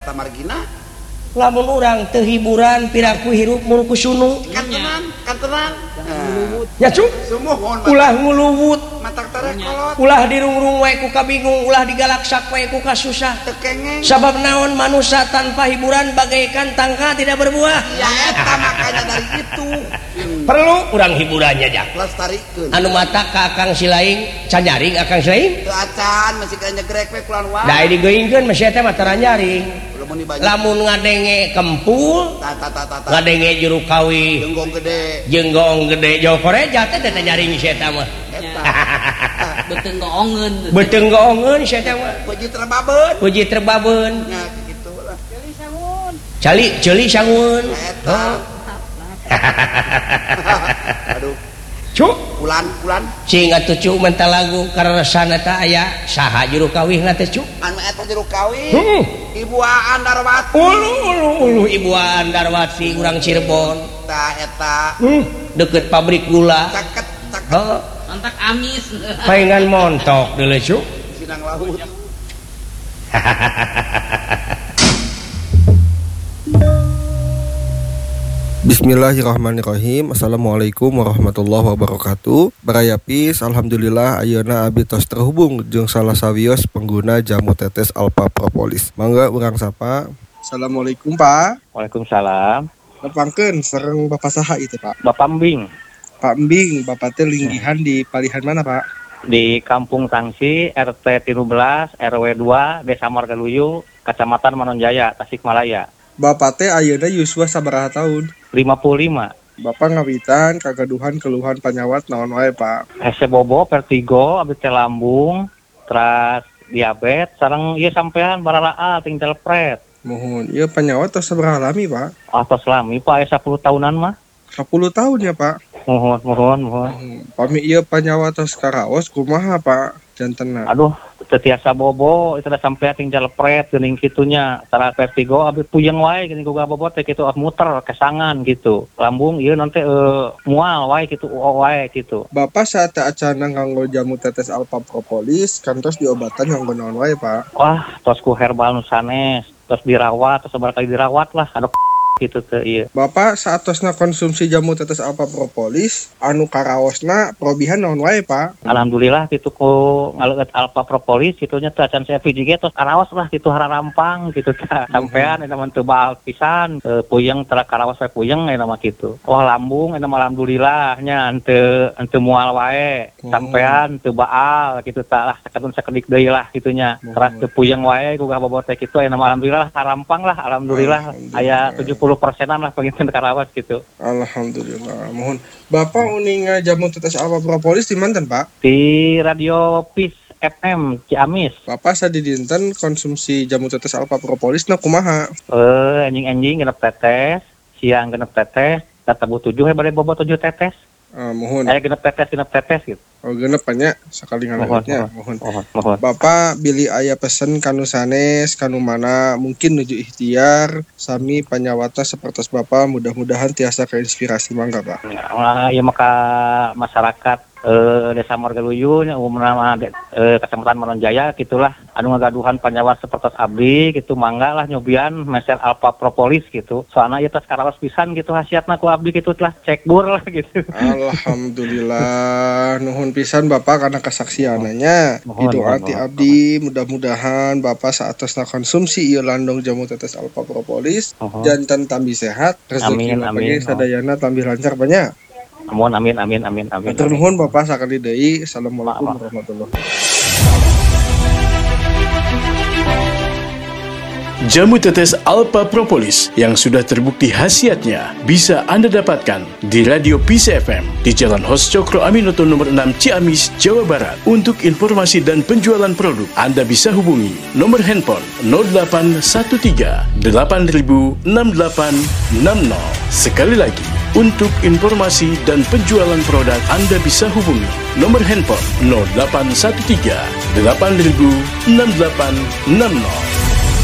Tamargina lamun urang teu hiburan piraku hirup mun ku sunu kan tenang ya cu sumuhun ulah nguluwut matak tarekolot ulah dirungrung wae ku kabingung ulah digalaksak wae ku kasusah tekengeng sabab naon manusia tanpa hiburan bagaikan tangka tidak berbuah ya eta makanya dari itu perlu urang hiburannya jak lestarikeun anu mata ka akang silaing canyaring akang silaing teu acan masih kana nyegrek we kulan wae da digeuingkeun masih eta mah taranyaring lamun ngadenge kempul ngadenge juru kawi jenggong gede jauh koreja teh teh nyaring si eta mah beteung goongeun si eta mah puji terbabeun nah kitu lah ceuli sangun eta aduh cuk kulan cing atuh cuk mental lagu karesana teh aya saha juru kawihna teh cuk anu eta juru kawih Ibu Aan Darwati ulu Ibu Aan Darwati urang Cirebon tah eta deket pabrik gula caket heeh mantak amis paingan montok deuleu cuk sinang laut Bismillahirrahmanirrahim. Assalamualaikum warahmatullahi wabarakatuh. Barayapis, alhamdulillah ayeuna abdi tos terhubung jeung salah sawios pengguna jamu tetes Alpha Propolis. Mangga urang sapa. Assalamualaikum Pak. Waalaikumsalam. Nepangkeun sareng Bapak saha itu Pak? Bapak Mbing. Pak Mbing, Bapak teh linggihan di palihan mana Pak? Di Kampung Tangsi, RT 13, RW 2, Desa Margaluyu, Kecamatan Manonjaya, Tasikmalaya. Bapak teh ayeuna yuswa sabaraha tahun? 55. Bapak ngawitan kagaduhan keluhan panyawat naon wae Pak? Hese bobo, vertigo, abdi teh lambung, teras diabetes, sareng ieu sampean bararaal tinggal pret. Mohon, ieu panyawat tos sabaraha lami Pak? Atos lami Pak, 10 tahunan mah. 10 tahun ya Pak? Mohon. Pami ieu panyawat tos karaos kumaha Pak? Jantenna. Aduh, tetiasa bobo, itu udah sampai tinggal pret, geuning kitunya. Tara vertigo, abis puyeng wae, gini gua bobo teh gitu, muter, kesangan gitu. Lambung, iya nanti mual wae gitu, wae gitu. Bapak saat acana nganggo jamu tetes Alpha Propolis, kantos diobatan nganggo naon wae Pak? Wah, tos ku herbal nusanes, tos dirawat, tos seberapa kali dirawat lah, ada gitu teh iya. Bapak saat tosna konsumsi jamu tetes Alpha Propolis, anu karaosna probihan naon wae Pak? Alhamdulillah gitu ku ngaleut Alpha Propolis gitunya teh acan saya VJG tos karaos lah gitu hararampang gitu teh. Sampean eta mah teu baal pisan, puyeng tara karaos wae puyeng eta mah kitu. Wah lambung eta mah alhamdulillah nya henteu mual wae. Sampean teu baal gitu tah lah saketun sakedik deui lah gitunya. Teras teu puyeng wae ku bobot teh kitu eta mah alhamdulillah harampang lah alhamdulillah aya 70%-an lah pengen karawas gitu. Alhamdulillah. Mohon Bapak uning jamu tetes Alpha Propolis di manten Pak? Di Radio Peace FM Ciamis. Bapak sadidinten konsumsi jamu tetes Alpha Propolis na kumaha? Anjing genep tetes, siang genep tetes, tabu 7 bade bobo 7 tetes. Mohon. Genep tetes gitu. Oh genep nya sakali ngaleutnya. Mohon. Bapak bilih aya pesen kanu sanes, kanu mana mungkin nuju ikhtiar sami panyawata sapertos Bapak mudah-mudahan tiasa keinspirasi mangga Pak. Ya maka masyarakat Desa Margaluyu umumna Kecamatan Manonjaya gitulah anu ngagaduhan panyawat sapertos abdi gitu mangga lah nyobian meser Alpha Propolis gitu. Soalna ieu tos karaos pisan gitu hasiatna ku abdi gitu lah cek bur lah gitu. Alhamdulillah nuhun pisan Bapak karena kesaksiananya. Doa ti abdi mudah-mudahan Bapak saatosna konsumsi ieu landong jamu tetes Alpha Propolis janten tambi sehat, rezeki pagi sadayana tambi lancar banyak. Amin. Matur nuhun Bapak sakali deui. Assalamualaikum warahmatullahi Jamu tetes Alpha Propolis yang sudah terbukti khasiatnya bisa Anda dapatkan di Radio Peace FM di Jalan Hos Cokro Aminoto nomor 6 Ciamis, Jawa Barat. Untuk informasi dan penjualan produk, Anda bisa hubungi nomor handphone 0813 8000 6860. Sekali lagi, untuk informasi dan penjualan produk, Anda bisa hubungi nomor handphone 0813 8000 6860.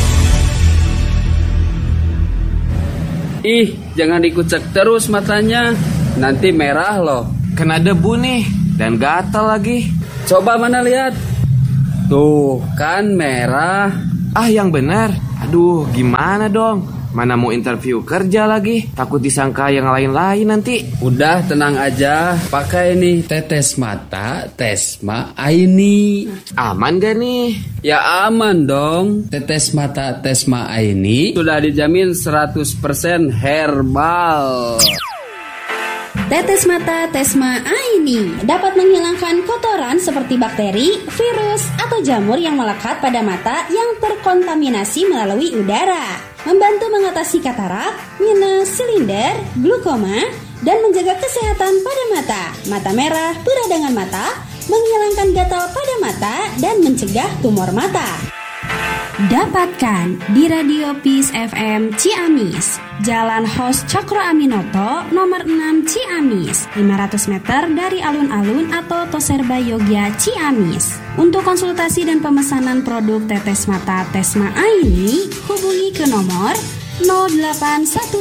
Ih, jangan dikucek terus matanya. Nanti merah loh. Kena debu nih. Dan gatal lagi. Coba mana lihat. Tuh, kan merah. Ah, yang benar. Aduh, gimana dong? Mana mau interview kerja lagi? Takut disangka yang lain-lain nanti. Udah tenang aja, pakai nih tetes mata Tesma Aini. Aman gak nih? Ya aman dong. Tetes mata Tesma Aini sudah dijamin 100% herbal. Tetes mata Tesma Aini dapat menghilangkan kotoran seperti bakteri, virus, atau jamur yang melekat pada mata yang terkontaminasi melalui udara. Membantu mengatasi katarak, minus, silinder, glukoma, dan menjaga kesehatan pada mata. Mata merah, peradangan mata, menghilangkan gatal pada mata, dan mencegah tumor mata. Dapatkan di Radio Peace FM Ciamis, Jalan Hos Cokro Aminoto, nomor 6 Ciamis, 500 meter dari alun-alun atau Toserba Yogya Ciamis. Untuk konsultasi dan pemesanan produk tetes mata Tesma Aini, hubungi ke nomor 0813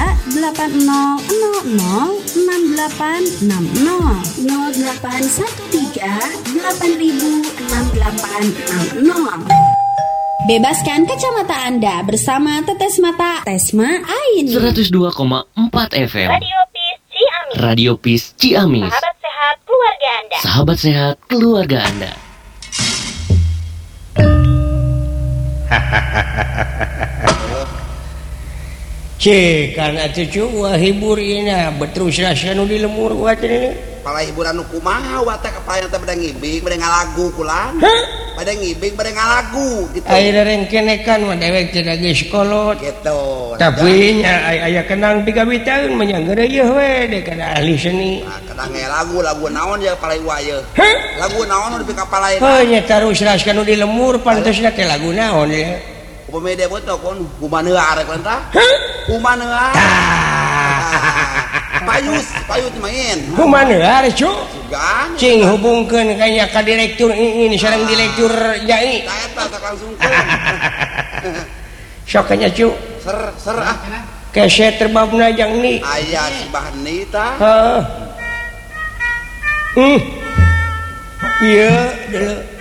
8000 6860 0813 8000 6860. Bebaskan kacamata Anda bersama tetes mata Tesma Aini. 102,4 FM Radio Peace Ciamis. Radio Peace Ciamis. Sahabat sehat keluarga Anda. Sahabat sehat keluarga Anda. Cek kan atuh cuy hibur ina beterus rasa nu di lemur wacan ini. Pala hiburan nu kumaha wae kepayan teh bade ngibing bade ngalagu kulan. Bade ngibing bade ngalagu gitu. Ayeuna rengkenekan mah dewek teh geus kolot Gitu. tapi nya aya kenang 3 taun mah nya geureuh we dek kana ahli seni. Nah, kadang lagu naon ya palai wae. Lagu naon nu di kapalaina. Oh nya tarus rasa nu di lemur pantosna teh lagu naon ya. Upami dia betul kon kumaneua arek lentah. Kumaneua. Payus main. Kumaneua arek cu. Gan. Cing hubungkeun kanya ka direktur ini sareng direktur Jai. Eta tak langsung. Sok nya cu. Ser ah. Keset terbabna jang ni. Aya si Bahni tah. Heeh. Iya, dulu.